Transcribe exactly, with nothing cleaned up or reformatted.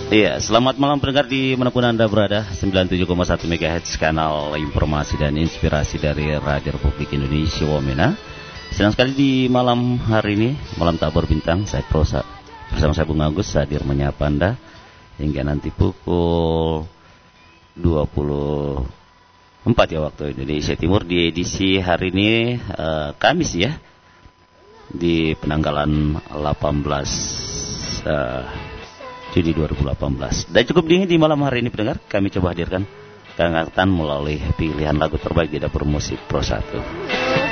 Iya, selamat malam pendengar di manapun Anda berada. Sembilan puluh tujuh koma satu megahertz kanal informasi dan inspirasi dari Radio Republik Indonesia Wamena. Senang sekali di malam hari ini, malam tabur bintang. Saya Prosa bersama saya Bung Agus hadir menyapa Anda hingga nanti pukul dua puluh empat ya waktu Indonesia Timur di edisi hari ini uh, Kamis ya, di penanggalan delapan belas uh, Juni dua ribu delapan belas. Dan cukup dingin di malam hari ini pendengar, kami coba hadirkan kehangatan melalui pilihan lagu terbaik di dapur musik Pro satu.